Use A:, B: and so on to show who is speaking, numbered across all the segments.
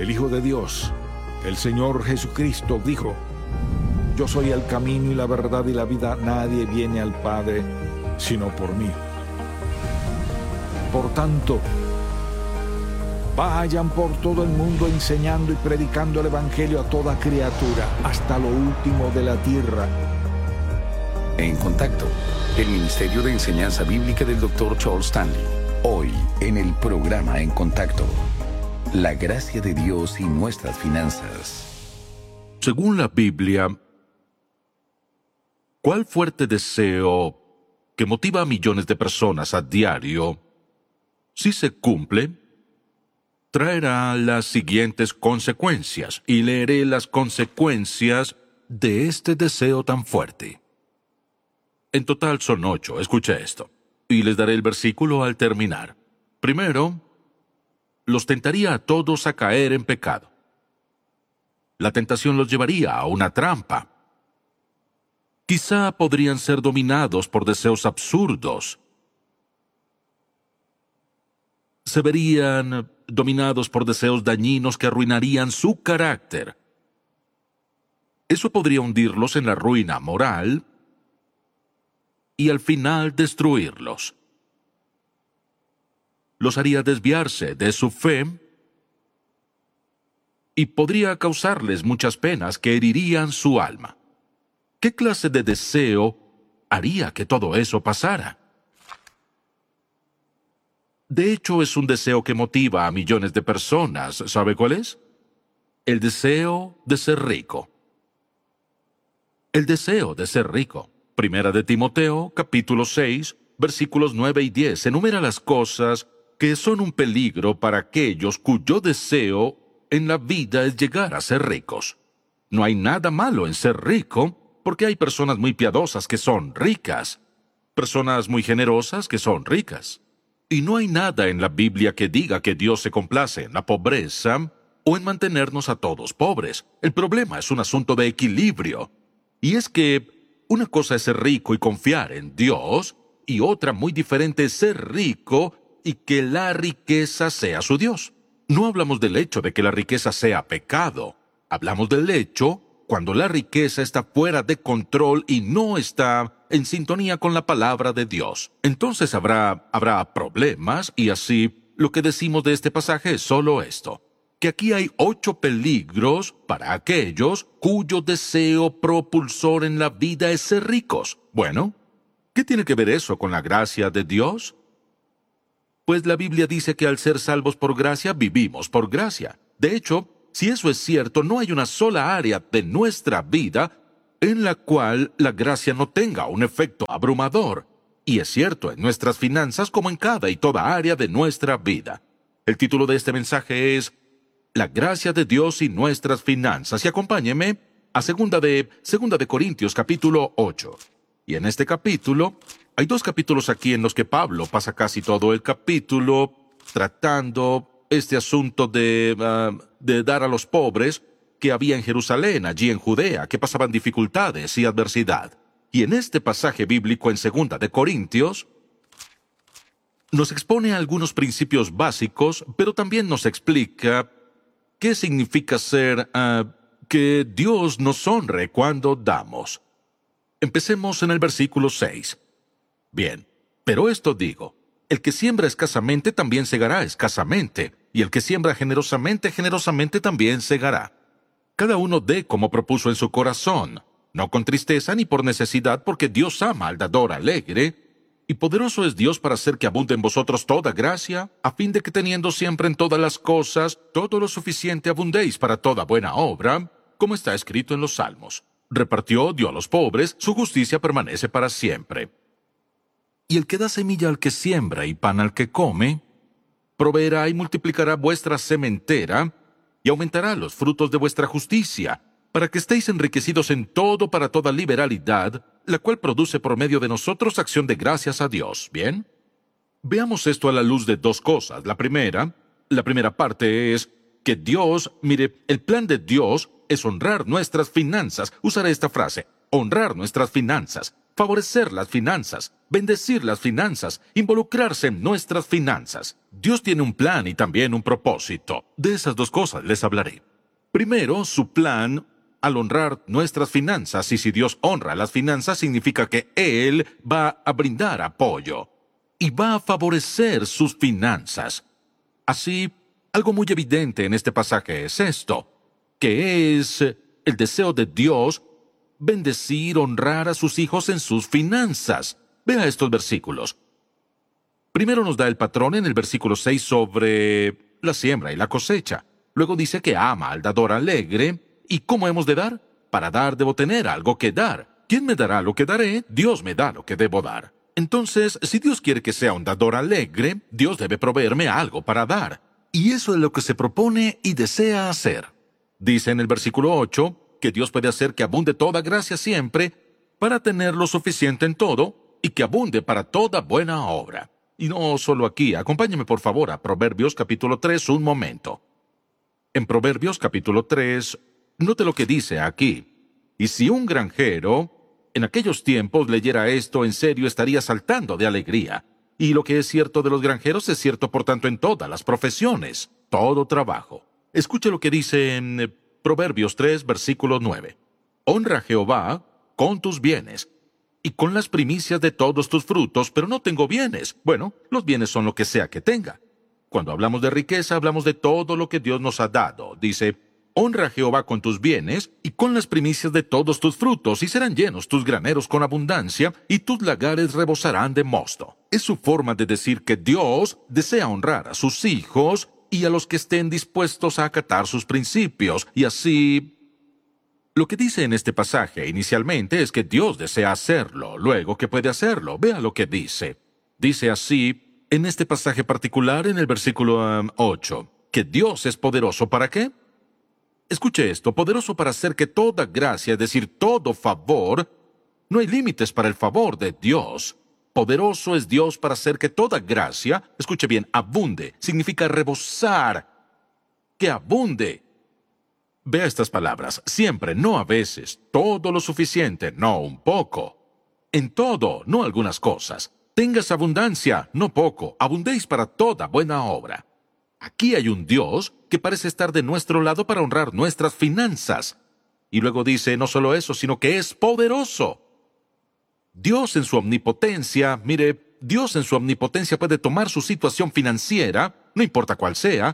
A: el Hijo de Dios, el Señor Jesucristo, dijo: yo soy el camino y la verdad y la vida. Nadie viene al Padre sino por mí. Por tanto, vayan por todo el mundo enseñando y predicando el Evangelio a toda criatura, hasta lo último de la tierra.
B: En Contacto, el Ministerio de Enseñanza Bíblica del Dr. Charles Stanley. Hoy, en el programa En Contacto, la gracia de Dios y nuestras finanzas.
C: Según la Biblia, ¿cuál fuerte deseo que motiva a millones de personas a diario, si se cumple, traerá las siguientes consecuencias? Y leeré las consecuencias de este deseo tan fuerte. En total son 8, escuche esto, y les daré el versículo al terminar. Primero, los tentaría a todos a caer en pecado. La tentación los llevaría a una trampa. Quizá podrían ser dominados por deseos absurdos. Se verían dominados por deseos dañinos que arruinarían su carácter. Eso podría hundirlos en la ruina moral y al final destruirlos. Los haría desviarse de su fe y podría causarles muchas penas que herirían su alma. ¿Qué clase de deseo haría que todo eso pasara? De hecho, es un deseo que motiva a millones de personas. ¿Sabe cuál es? El deseo de ser rico. El deseo de ser rico. Primera de Timoteo, capítulo 6, versículos 9 y 10, enumera las cosas que son un peligro para aquellos cuyo deseo en la vida es llegar a ser ricos. No hay nada malo en ser rico, porque hay personas muy piadosas que son ricas, personas muy generosas que son ricas. Y no hay nada en la Biblia que diga que Dios se complace en la pobreza o en mantenernos a todos pobres. El problema es un asunto de equilibrio. Y es que una cosa es ser rico y confiar en Dios, y otra muy diferente es ser rico y que la riqueza sea su Dios. No hablamos del hecho de que la riqueza sea pecado. Hablamos del hecho cuando la riqueza está fuera de control y no está en sintonía con la palabra de Dios. Entonces habrá problemas, y así lo que decimos de este pasaje es solo esto: que aquí hay 8 peligros para aquellos cuyo deseo propulsor en la vida es ser ricos. Bueno, ¿qué tiene que ver eso con la gracia de Dios? Pues la Biblia dice que al ser salvos por gracia, vivimos por gracia. De hecho, si eso es cierto, no hay una sola área de nuestra vida en la cual la gracia no tenga un efecto abrumador. Y es cierto en nuestras finanzas como en cada y toda área de nuestra vida. El título de este mensaje es La gracia de Dios y nuestras finanzas. Y acompáñeme a segunda de Corintios, capítulo 8. Y en este capítulo, hay 2 capítulos aquí en los que Pablo pasa casi todo el capítulo tratando este asunto de dar a los pobres que había en Jerusalén, allí en Judea, que pasaban dificultades y adversidad. Y en este pasaje bíblico en 2 de Corintios, nos expone algunos principios básicos, pero también nos explica qué significa que Dios nos honre cuando damos. Empecemos en el versículo 6. Bien, pero esto digo: el que siembra escasamente también segará escasamente, y el que siembra generosamente, generosamente también segará. Cada uno dé como propuso en su corazón, no con tristeza ni por necesidad, porque Dios ama al dador alegre, y poderoso es Dios para hacer que abunde en vosotros toda gracia, a fin de que teniendo siempre en todas las cosas todo lo suficiente abundéis para toda buena obra, como está escrito en los Salmos. Repartió, dio a los pobres, su justicia permanece para siempre. Y el que da semilla al que siembra y pan al que come, proveerá y multiplicará vuestra sementera, y aumentará los frutos de vuestra justicia, para que estéis enriquecidos en todo para toda liberalidad, la cual produce por medio de nosotros acción de gracias a Dios. ¿Bien? Veamos esto a la luz de 2 cosas. La primera parte es que Dios, mire, el plan de Dios es honrar nuestras finanzas. Usaré esta frase: honrar nuestras finanzas. favorecer las finanzas, bendecir las finanzas, involucrarse en nuestras finanzas. Dios tiene un plan y también un propósito. De esas dos cosas les hablaré. Primero, su plan al honrar nuestras finanzas, y si Dios honra las finanzas, significa que Él va a brindar apoyo y va a favorecer sus finanzas. Así, algo muy evidente en este pasaje es esto, que es el deseo de Dios bendecir, honrar a sus hijos en sus finanzas. Vea estos versículos. Primero nos da el patrón en el versículo 6 sobre la siembra y la cosecha. Luego dice que ama al dador alegre. ¿Y cómo hemos de dar? Para dar debo tener algo que dar. ¿Quién me dará lo que daré? Dios me da lo que debo dar. Entonces, si Dios quiere que sea un dador alegre, Dios debe proveerme algo para dar. Y eso es lo que se propone y desea hacer. Dice en el versículo 8 que Dios puede hacer que abunde toda gracia siempre para tener lo suficiente en todo y que abunde para toda buena obra. Y no solo aquí, acompáñeme por favor a Proverbios capítulo 3 un momento. En Proverbios capítulo 3, note lo que dice aquí. Y si un granjero en aquellos tiempos leyera esto en serio, estaría saltando de alegría. Y lo que es cierto de los granjeros es cierto por tanto en todas las profesiones, todo trabajo. Escuche lo que dice en Proverbios 3, versículo 9. Honra a Jehová con tus bienes y con las primicias de todos tus frutos, pero no tengo bienes. Bueno, los bienes son lo que sea que tenga. Cuando hablamos de riqueza, hablamos de todo lo que Dios nos ha dado. Dice, honra a Jehová con tus bienes y con las primicias de todos tus frutos, y serán llenos tus graneros con abundancia, y tus lagares rebosarán de mosto. Es su forma de decir que Dios desea honrar a sus hijos y a los que estén dispuestos a acatar sus principios, y así... Lo que dice en este pasaje inicialmente es que Dios desea hacerlo, luego que puede hacerlo. Vea lo que dice. Dice así, en este pasaje particular, en el versículo 8, que Dios es poderoso ¿para qué? Escuche esto, poderoso para hacer que toda gracia, es decir, todo favor, no hay límites para el favor de Dios. Poderoso es Dios para hacer que toda gracia, escuche bien, abunde, significa rebosar, que abunde. Vea estas palabras, siempre, no a veces, todo lo suficiente, no un poco. En todo, no algunas cosas. Tengas abundancia, no poco, abundéis para toda buena obra. Aquí hay un Dios que parece estar de nuestro lado para honrar nuestras finanzas. Y luego dice, no solo eso, sino que es poderoso. Dios en su omnipotencia, mire, Dios en su omnipotencia puede tomar su situación financiera, no importa cuál sea,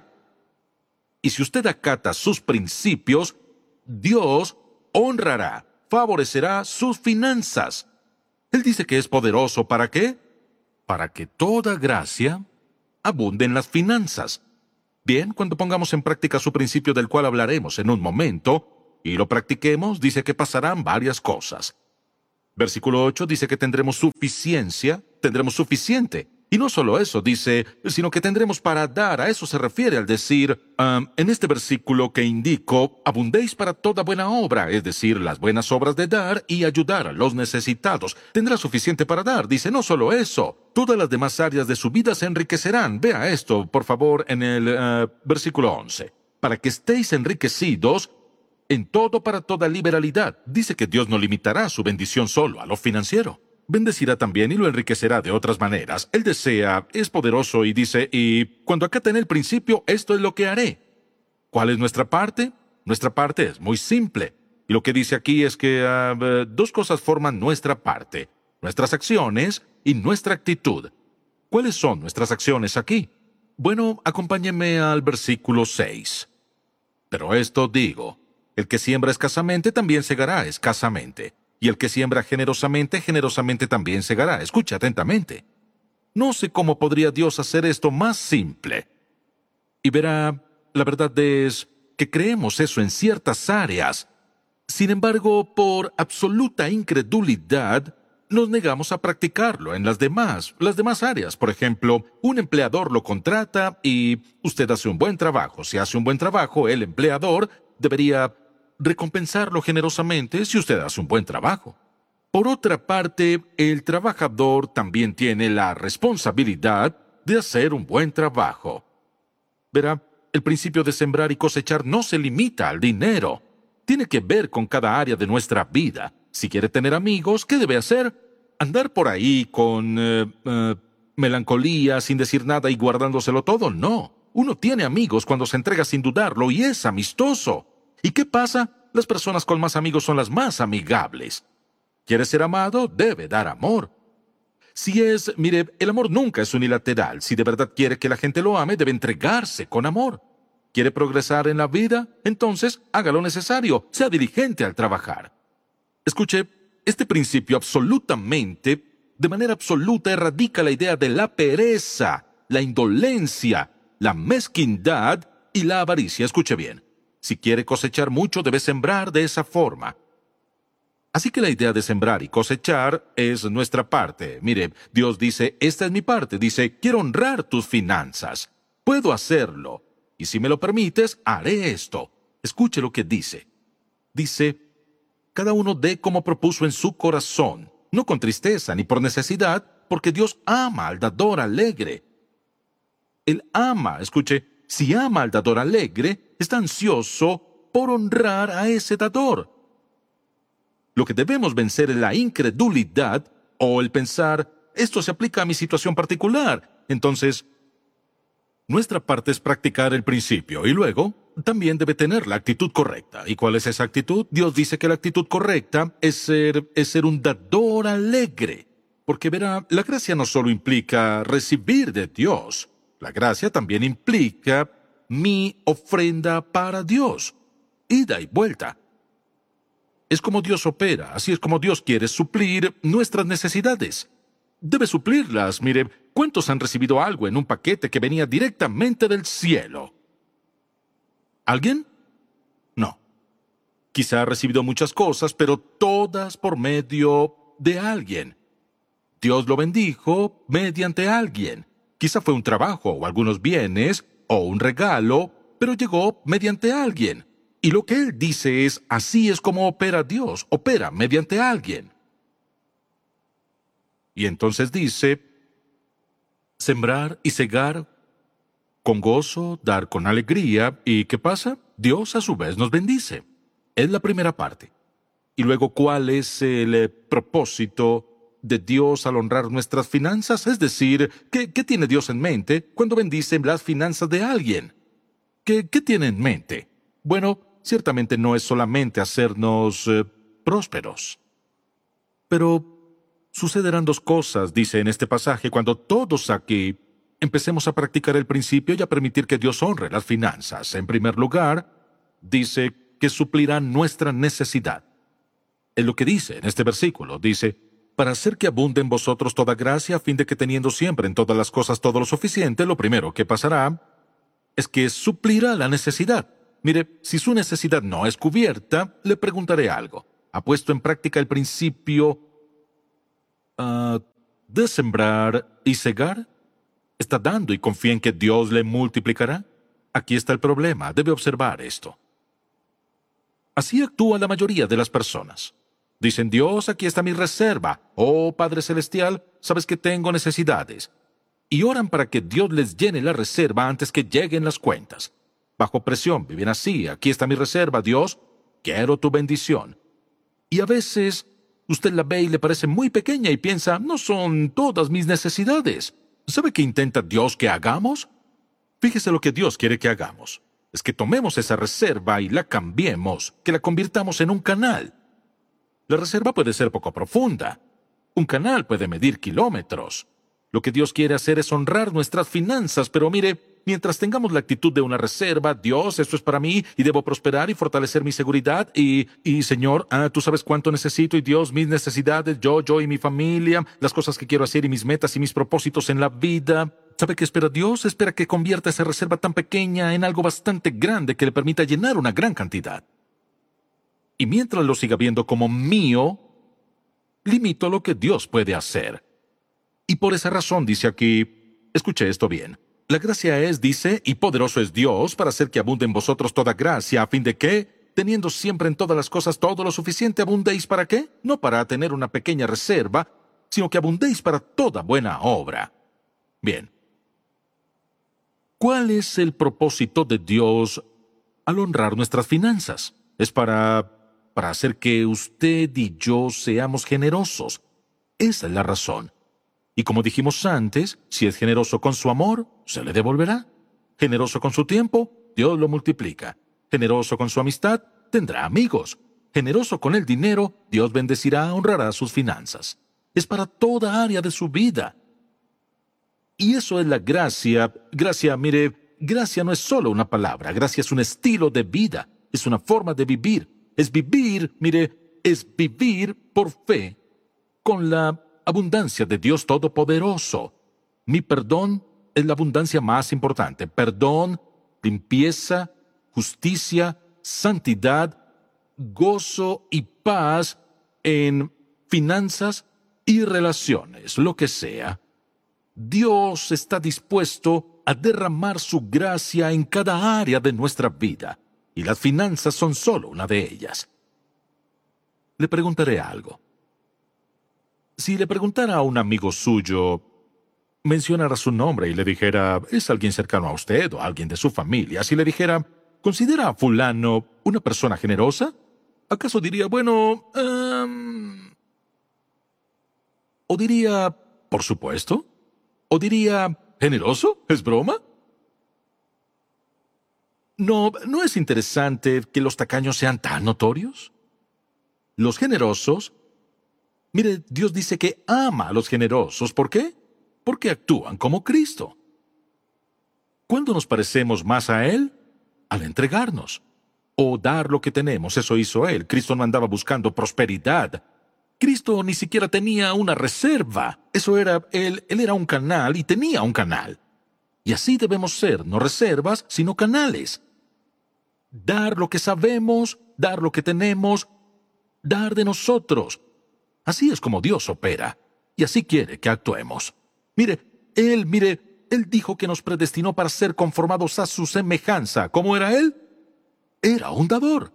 C: y si usted acata sus principios, Dios honrará, favorecerá sus finanzas. Él dice que es poderoso, ¿para qué? Para que toda gracia abunde en las finanzas. Bien, cuando pongamos en práctica su principio del cual hablaremos en un momento, y lo practiquemos, dice que pasarán varias cosas. Versículo 8 dice que tendremos suficiencia, tendremos suficiente. Y no solo eso, dice, sino que tendremos para dar. A eso se refiere al decir, en este versículo que indico, abundéis para toda buena obra, es decir, las buenas obras de dar y ayudar a los necesitados. Tendrá suficiente para dar. Dice, no solo eso, todas las demás áreas de su vida se enriquecerán. Vea esto, por favor, en el versículo 11. Para que estéis enriquecidos en todo para toda liberalidad. Dice que Dios no limitará su bendición solo a lo financiero. Bendecirá también y lo enriquecerá de otras maneras. Él desea, es poderoso y dice, y cuando acaten el principio, esto es lo que haré. ¿Cuál es nuestra parte? Nuestra parte es muy simple. Y lo que dice aquí es que dos cosas forman nuestra parte. Nuestras acciones y nuestra actitud. ¿Cuáles son nuestras acciones aquí? Bueno, acompáñenme al versículo 6. Pero esto digo, el que siembra escasamente también segará escasamente. Y el que siembra generosamente, generosamente también segará. Escucha atentamente. No sé cómo podría Dios hacer esto más simple. Y verá, la verdad es que creemos eso en ciertas áreas. Sin embargo, por absoluta incredulidad, nos negamos a practicarlo en las demás áreas. Por ejemplo, un empleador lo contrata y usted hace un buen trabajo. Si hace un buen trabajo, el empleador debería recompensarlo generosamente si usted hace un buen trabajo. Por otra parte, el trabajador también tiene la responsabilidad de hacer un buen trabajo. Verá, el principio de sembrar y cosechar no se limita al dinero. Tiene que ver con cada área de nuestra vida. Si quiere tener amigos, ¿qué debe hacer? andar por ahí con melancolía, sin decir nada y guardándoselo todo, no. Uno tiene amigos cuando se entrega sin dudarlo y es amistoso. ¿Y qué pasa? Las personas con más amigos son las más amigables. ¿Quiere ser amado? Debe dar amor. Mire, el amor nunca es unilateral. Si de verdad quiere que la gente lo ame, debe entregarse con amor. ¿Quiere progresar en la vida? Entonces, haga lo necesario. Sea diligente al trabajar. Escuche, este principio de manera absoluta, erradica la idea de la pereza, la indolencia, la mezquindad y la avaricia. Escuche bien. Si quiere cosechar mucho, debe sembrar de esa forma. Así que la idea de sembrar y cosechar es nuestra parte. Mire, Dios dice, esta es mi parte. Dice, quiero honrar tus finanzas. Puedo hacerlo. Y si me lo permites, haré esto. Escuche lo que dice. Dice, cada uno dé como propuso en su corazón, no con tristeza ni por necesidad, porque Dios ama al dador alegre. Él ama, escuche, si ama al dador alegre, está ansioso por honrar a ese dador. Lo que debemos vencer es la incredulidad o el pensar, esto se aplica a mi situación particular. Entonces, nuestra parte es practicar el principio y luego también debe tener la actitud correcta. ¿Y cuál es esa actitud? Dios dice que la actitud correcta es ser un dador alegre. Porque verá, la gracia no solo implica recibir de Dios. La gracia también implica mi ofrenda para Dios. Ida y vuelta. Es como Dios opera, así es como Dios quiere suplir nuestras necesidades. Debe suplirlas. Mire, ¿cuántos han recibido algo en un paquete que venía directamente del cielo? ¿Alguien? No. Quizá ha recibido muchas cosas, pero todas por medio de alguien. Dios lo bendijo mediante alguien. Quizá fue un trabajo o algunos bienes o un regalo, pero llegó mediante alguien. Y lo que Él dice es, así es como opera Dios, opera mediante alguien. Y entonces dice, sembrar y segar con gozo, dar con alegría. ¿Y qué pasa? Dios a su vez nos bendice. Es la primera parte. Y luego, ¿cuál es el propósito de Dios al honrar nuestras finanzas? Es decir, ¿qué tiene Dios en mente cuando bendice las finanzas de alguien? ¿Qué tiene en mente? Bueno, ciertamente no es solamente hacernos prósperos. Pero sucederán dos cosas, dice en este pasaje, cuando todos aquí empecemos a practicar el principio y a permitir que Dios honre las finanzas. En primer lugar, dice que suplirá nuestra necesidad. Es lo que dice en este versículo. Dice, para hacer que abunde en vosotros toda gracia, a fin de que teniendo siempre en todas las cosas todo lo suficiente, lo primero que pasará es que suplirá la necesidad. Mire, si su necesidad no es cubierta, le preguntaré algo. ¿Ha puesto en práctica el principio de sembrar y segar? ¿Está dando y confía en que Dios le multiplicará? Aquí está el problema. Debe observar esto. Así actúa la mayoría de las personas. Dicen, Dios, aquí está mi reserva. Oh, Padre Celestial, sabes que tengo necesidades. Y oran para que Dios les llene la reserva antes que lleguen las cuentas. Bajo presión, viven así. Aquí está mi reserva, Dios. Quiero tu bendición. Y a veces usted la ve y le parece muy pequeña y piensa, no son todas mis necesidades. ¿Sabe qué intenta Dios que hagamos? Fíjese lo que Dios quiere que hagamos. Es que tomemos esa reserva y la cambiemos, que la convirtamos en un canal. La reserva puede ser poco profunda. Un canal puede medir kilómetros. Lo que Dios quiere hacer es honrar nuestras finanzas, pero mire, mientras tengamos la actitud de una reserva, Dios, esto es para mí, y debo prosperar y fortalecer mi seguridad, y Señor, tú sabes cuánto necesito, y Dios, mis necesidades, yo y mi familia, las cosas que quiero hacer y mis metas y mis propósitos en la vida. ¿Sabe qué espera Dios? Espera que convierta esa reserva tan pequeña en algo bastante grande que le permita llenar una gran cantidad. Y mientras lo siga viendo como mío, limito lo que Dios puede hacer. Y por esa razón dice aquí, escuche esto bien, la gracia es, dice, y poderoso es Dios para hacer que abunde en vosotros toda gracia, a fin de que, teniendo siempre en todas las cosas todo lo suficiente, abundéis ¿para qué? No para tener una pequeña reserva, sino que abundéis para toda buena obra. Bien. ¿Cuál es el propósito de Dios al honrar nuestras finanzas? Es para hacer que usted y yo seamos generosos. Esa es la razón. Y como dijimos antes, si es generoso con su amor, se le devolverá. Generoso con su tiempo, Dios lo multiplica. Generoso con su amistad, tendrá amigos. Generoso con el dinero, Dios bendecirá, honrará sus finanzas. Es para toda área de su vida. Y eso es la gracia. Gracia no es solo una palabra. Gracia es un estilo de vida. Es una forma de vivir. Es vivir por fe, con la abundancia de Dios Todopoderoso. Mi perdón es la abundancia más importante. Perdón, limpieza, justicia, santidad, gozo y paz en finanzas y relaciones, lo que sea. Dios está dispuesto a derramar su gracia en cada área de nuestra vida, y las finanzas son solo una de ellas. Le preguntaré algo. Si le preguntara a un amigo suyo, mencionara su nombre y le dijera, ¿es alguien cercano a usted o alguien de su familia? Si le dijera, ¿considera a fulano una persona generosa? ¿Acaso diría, bueno, o diría, por supuesto? ¿O diría, generoso? ¿Es broma? ¿No es interesante que los tacaños sean tan notorios? Los generosos, mire, Dios dice que ama a los generosos. ¿Por qué? Porque actúan como Cristo. ¿Cuándo nos parecemos más a Él? Al entregarnos. O dar lo que tenemos, eso hizo Él. Cristo no andaba buscando prosperidad. Cristo ni siquiera tenía una reserva. Eso era, Él era un canal y tenía un canal. Y así debemos ser, no reservas, sino canales. Dar lo que sabemos, dar lo que tenemos, dar de nosotros. Así es como Dios opera, y así quiere que actuemos. Él dijo que nos predestinó para ser conformados a su semejanza. ¿Cómo era Él? Era un dador.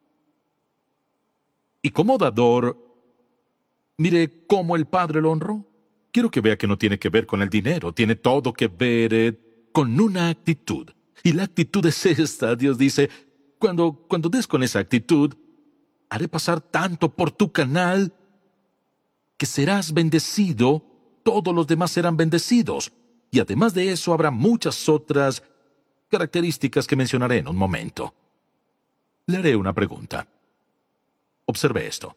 C: Y como dador, mire cómo el Padre lo honró. Quiero que vea que no tiene que ver con el dinero, tiene todo que ver con una actitud. Y la actitud es esta. Dios dice, cuando des con esa actitud, haré pasar tanto por tu canal que serás bendecido, todos los demás serán bendecidos. Y además de eso habrá muchas otras características que mencionaré en un momento. Le haré una pregunta. Observe esto.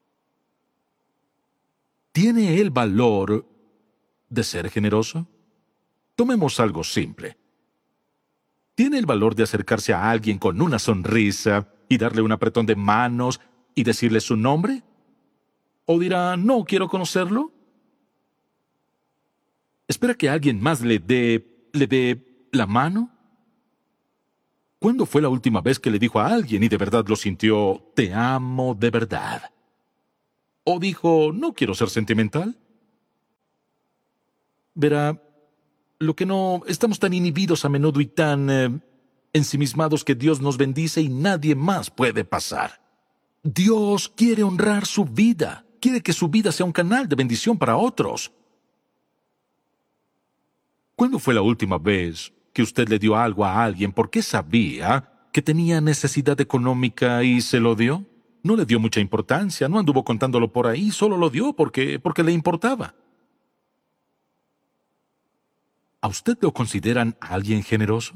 C: ¿Tiene el valor de ser generoso? Tomemos algo simple. ¿Tiene el valor de acercarse a alguien con una sonrisa y darle un apretón de manos y decirle su nombre? ¿O dirá, no quiero conocerlo? ¿Espera que alguien más le dé la mano? ¿Cuándo fue la última vez que le dijo a alguien y de verdad lo sintió, te amo de verdad? ¿O dijo, no quiero ser sentimental? Verá, estamos tan inhibidos a menudo y tan ensimismados que Dios nos bendice y nadie más puede pasar. Dios quiere honrar su vida, quiere que su vida sea un canal de bendición para otros. ¿Cuándo fue la última vez que usted le dio algo a alguien porque sabía que tenía necesidad económica y se lo dio? No le dio mucha importancia, no anduvo contándolo por ahí, solo lo dio porque le importaba. ¿A usted lo consideran alguien generoso?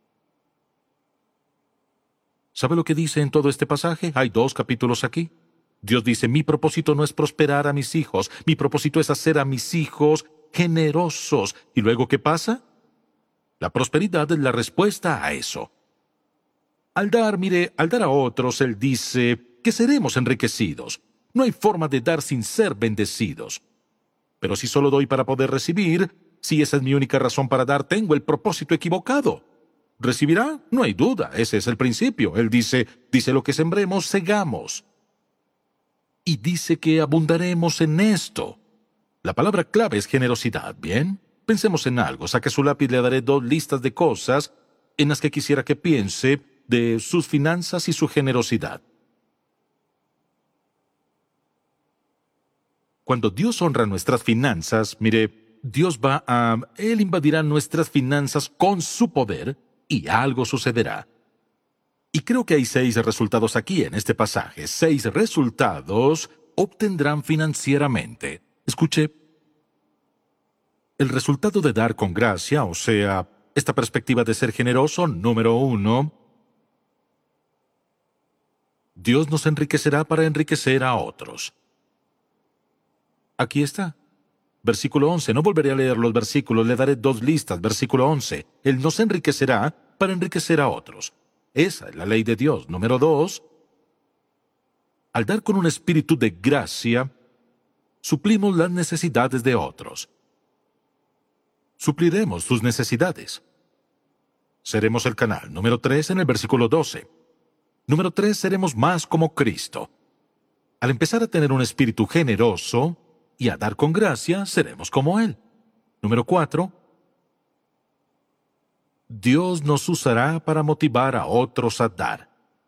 C: ¿Sabe lo que dice en todo este pasaje? Hay 2 capítulos aquí. Dios dice, mi propósito no es prosperar a mis hijos, mi propósito es hacer a mis hijos generosos. ¿Y luego qué pasa? La prosperidad es la respuesta a eso. Al dar a otros, Él dice que seremos enriquecidos. No hay forma de dar sin ser bendecidos. Pero si solo doy para poder recibir, si esa es mi única razón para dar, tengo el propósito equivocado. ¿Recibirá? No hay duda, ese es el principio. Él dice lo que sembremos, segamos. Y dice que abundaremos en esto. La palabra clave es generosidad, ¿bien? Pensemos en algo. Saque su lápiz y le daré 2 listas de cosas en las que quisiera que piense de sus finanzas y su generosidad. Cuando Dios honra nuestras finanzas, Él invadirá nuestras finanzas con su poder y algo sucederá. Y creo que hay 6 resultados aquí en este pasaje. 6 resultados obtendrán financieramente. Escuche, el resultado de dar con gracia, o sea, esta perspectiva de ser generoso, número 1, Dios nos enriquecerá para enriquecer a otros. Aquí está. Versículo 11. No volveré a leer los versículos, le daré 2 listas. Versículo 11. Él nos enriquecerá para enriquecer a otros. Esa es la ley de Dios. Número 2. Al dar con un espíritu de gracia, suplimos las necesidades de otros. Supliremos sus necesidades. Seremos el canal. Número 3 en el versículo 12. Número 3, seremos más como Cristo. Al empezar a tener un espíritu generoso y a dar con gracia, seremos como Él. Número 4, Dios nos usará para motivar a otros a dar.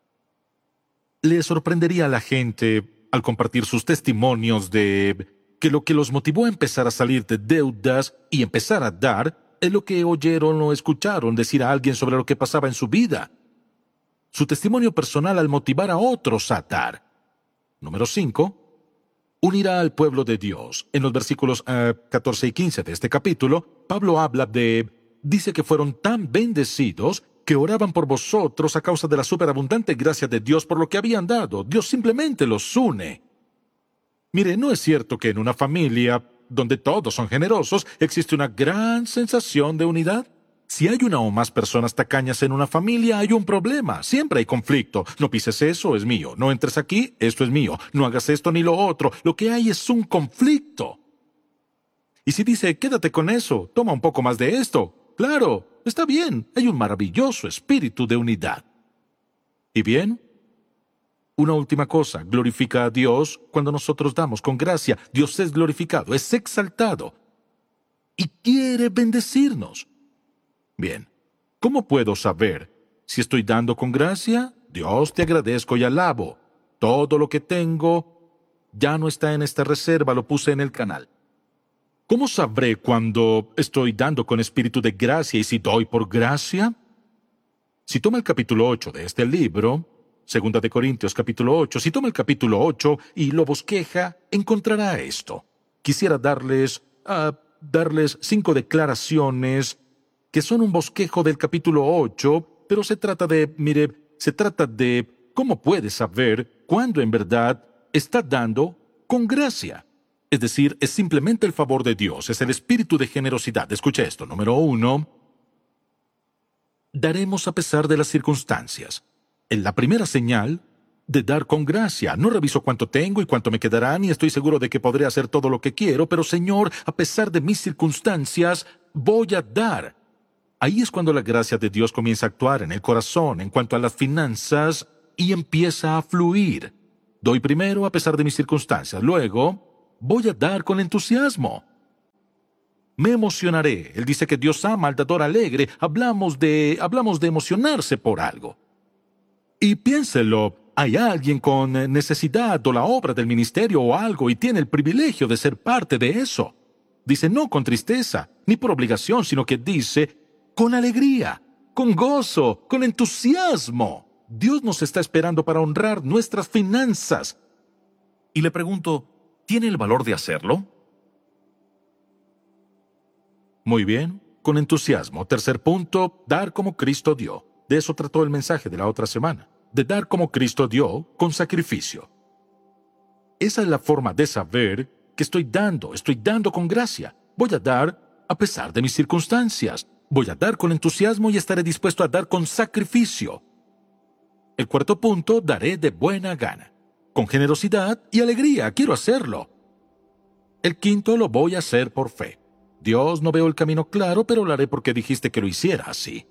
C: Le sorprendería a la gente al compartir sus testimonios de que lo que los motivó a empezar a salir de deudas y empezar a dar es lo que oyeron o escucharon decir a alguien sobre lo que pasaba en su vida. Su testimonio personal al motivar a otros a dar. Número 5. Unirá al pueblo de Dios. En los versículos 14 y 15 de este capítulo, Pablo dice que fueron tan bendecidos que oraban por vosotros a causa de la superabundante gracia de Dios por lo que habían dado. Dios simplemente los une. Mire, ¿no es cierto que en una familia donde todos son generosos existe una gran sensación de unidad? Si hay una o más personas tacañas en una familia, hay un problema. Siempre hay conflicto. No pises eso, es mío. No entres aquí, esto es mío. No hagas esto ni lo otro. Lo que hay es un conflicto. Y si dice, quédate con eso, toma un poco más de esto. Claro, está bien. Hay un maravilloso espíritu de unidad. ¿Y bien? Una última cosa. Glorifica a Dios cuando nosotros damos con gracia. Dios es glorificado, es exaltado. Y quiere bendecirnos. Bien, ¿cómo puedo saber si estoy dando con gracia? Dios, te agradezco y alabo. Todo lo que tengo ya no está en esta reserva, lo puse en el canal. ¿Cómo sabré cuando estoy dando con espíritu de gracia y si doy por gracia? Si toma el capítulo 8 de este libro, 2 de Corintios capítulo 8, si toma el capítulo 8 y lo bosqueja, encontrará esto. Quisiera darles 5 declaraciones que son un bosquejo del capítulo 8, pero se trata de cómo puedes saber cuándo en verdad está dando con gracia. Es decir, es simplemente el favor de Dios, es el espíritu de generosidad. Escucha esto. Número 1. Daremos a pesar de las circunstancias. En la primera señal de dar con gracia. No reviso cuánto tengo y cuánto me quedará, ni estoy seguro de que podré hacer todo lo que quiero, pero Señor, a pesar de mis circunstancias, voy a dar. Ahí es cuando la gracia de Dios comienza a actuar en el corazón en cuanto a las finanzas y empieza a fluir. Doy primero a pesar de mis circunstancias. Luego, voy a dar con entusiasmo. Me emocionaré. Él dice que Dios ama al dador alegre. Hablamos de emocionarse por algo. Y piénselo, hay alguien con necesidad o la obra del ministerio o algo y tiene el privilegio de ser parte de eso. Dice no con tristeza, ni por obligación, sino que dice con alegría, con gozo, con entusiasmo. Dios nos está esperando para honrar nuestras finanzas. Y le pregunto, ¿tiene el valor de hacerlo? Muy bien, con entusiasmo. Tercer punto, dar como Cristo dio. De eso trató el mensaje de la otra semana. De dar como Cristo dio, con sacrificio. Esa es la forma de saber que estoy dando con gracia. Voy a dar a pesar de mis circunstancias. Voy a dar con entusiasmo y estaré dispuesto a dar con sacrificio. El cuarto punto, daré de buena gana. Con generosidad y alegría, quiero hacerlo. El quinto, lo voy a hacer por fe. Dios, no veo el camino claro, pero lo haré porque dijiste que lo hiciera así.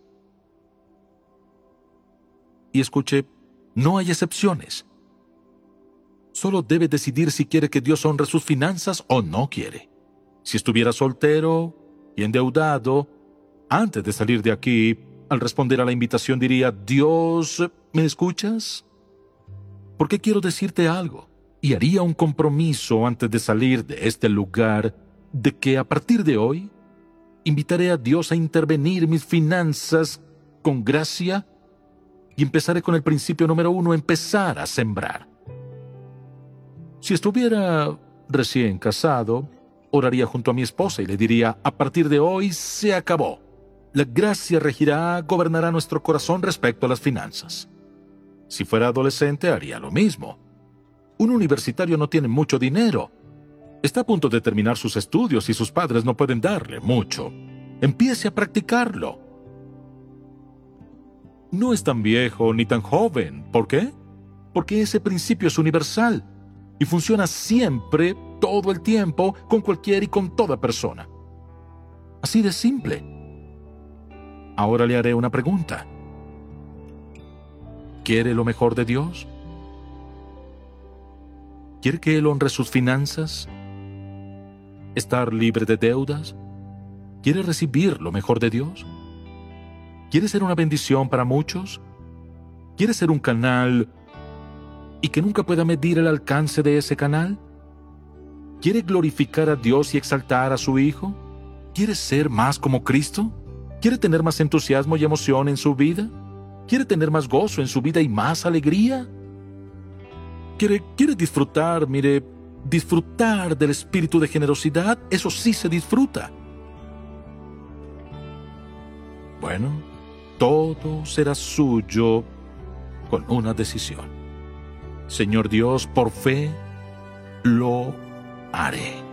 C: Y escuche, no hay excepciones. Solo debe decidir si quiere que Dios honre sus finanzas o no quiere. Si estuviera soltero y endeudado, antes de salir de aquí, al responder a la invitación diría, Dios, ¿me escuchas? Porque quiero decirte algo. Y haría un compromiso antes de salir de este lugar de que a partir de hoy invitaré a Dios a intervenir mis finanzas con gracia y empezaré con el principio número 1, empezar a sembrar. Si estuviera recién casado, oraría junto a mi esposa y le diría: a partir de hoy se acabó. La gracia regirá, gobernará nuestro corazón respecto a las finanzas. Si fuera adolescente, haría lo mismo. Un universitario no tiene mucho dinero. Está a punto de terminar sus estudios y sus padres no pueden darle mucho. Empiece a practicarlo. No es tan viejo ni tan joven. ¿Por qué? Porque ese principio es universal y funciona siempre, todo el tiempo, con cualquier y con toda persona. Así de simple. Ahora le haré una pregunta. ¿Quiere lo mejor de Dios? ¿Quiere que Él honre sus finanzas? ¿Estar libre de deudas? ¿Quiere recibir lo mejor de Dios? ¿Quiere ser una bendición para muchos? ¿Quiere ser un canal y que nunca pueda medir el alcance de ese canal? ¿Quiere glorificar a Dios y exaltar a su Hijo? ¿Quiere ser más como Cristo? ¿Quiere tener más entusiasmo y emoción en su vida? ¿Quiere tener más gozo en su vida y más alegría? ¿Quiere disfrutar, disfrutar del espíritu de generosidad? Eso sí se disfruta. Bueno, todo será suyo con una decisión. Señor Dios, por fe, lo haré.